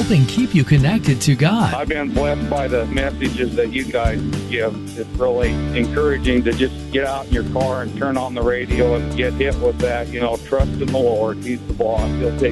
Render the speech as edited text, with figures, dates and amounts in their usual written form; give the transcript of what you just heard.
helping keep you connected to God. I've been blessed by the messages that you guys give. It's really encouraging to just get out in your car and turn on the radio and get hit with that, trust in the Lord. He's the boss. He'll take